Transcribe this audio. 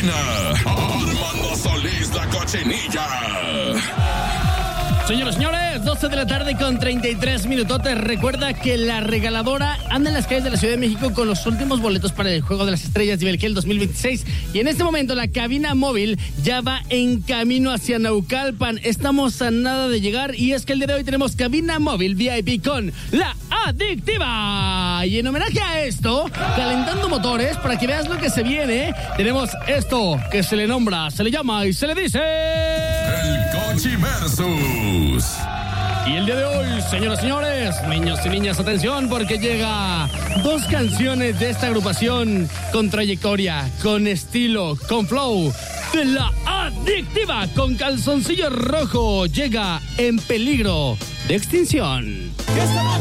cabina, Armando Solís, la Cochinilla. Señoras y señores, 12 de la tarde con 33 minutotes. Recuerda que la regaladora anda en las calles de la Ciudad de México con los últimos boletos para el Juego de las Estrellas de Belgel 2026. Y en este momento la cabina móvil ya va en camino hacia Naucalpan. Estamos a nada de llegar y es que el día de hoy tenemos cabina móvil VIP con La Adictiva. Y en homenaje a esto, calentando motores para que veas lo que se viene, tenemos esto que se le nombra, se le llama y se le dice... El Cochiversus. Y el día de hoy, señoras y señores, niños y niñas, atención, porque llega dos canciones de esta agrupación con trayectoria, con estilo, con flow, de La Adictiva, con Calzoncillo Rojo. Llega En Peligro de Extinción. Esta noche